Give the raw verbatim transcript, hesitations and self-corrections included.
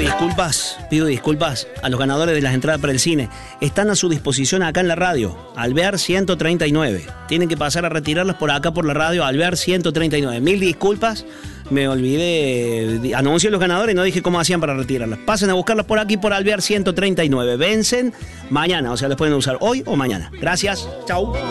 disculpas, pido disculpas a los ganadores de las entradas para el cine. Están a su disposición acá en la radio, Alvear ciento treinta y nueve. Tienen que pasar a retirarlas por acá por la radio, Alvear ciento treinta y nueve. Mil disculpas, me olvidé, anuncié los ganadores y no dije cómo hacían para retirarlas. Pasen a buscarlas por aquí por Alvear ciento treinta y nueve. Vencen mañana, o sea, las pueden usar hoy o mañana. Gracias, chau.